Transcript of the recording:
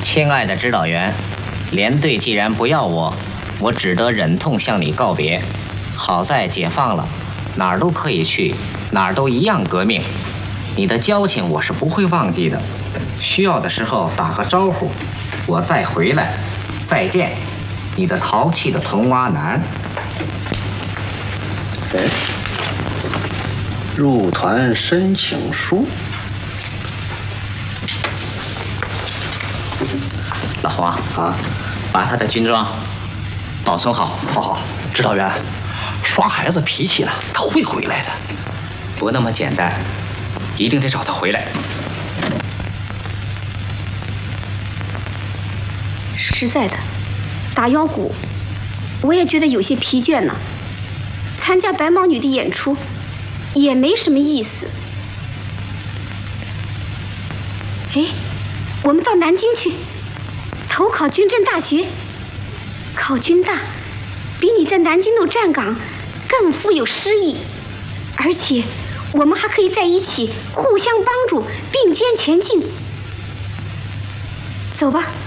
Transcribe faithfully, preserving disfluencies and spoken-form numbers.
亲爱的指导员，连队既然不要我，我只得忍痛向你告别。好在解放了，哪儿都可以去，哪儿都一样革命。你的交情我是不会忘记的，需要的时候打个招呼，我再回来。再见，你的淘气的童蛙男。 哎，入团申请书。 老黄啊， 把他的军装保存好。 好好，指导员，耍孩子脾气了，他会回来的。 不那么简单，一定得找他回来。 实在的，打腰鼓，我也觉得有些疲倦呢。参加白毛女的演出，也没什么意思。哎，我们到南京去，投考军政大学。考军大，比你在南京路站岗更富有诗意，而且我们还可以在一起互相帮助，并肩前进。走吧。